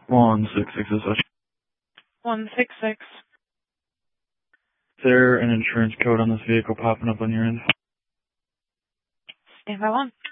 166 is 166. Is there an insurance code on this vehicle popping up on your end? Stand by one.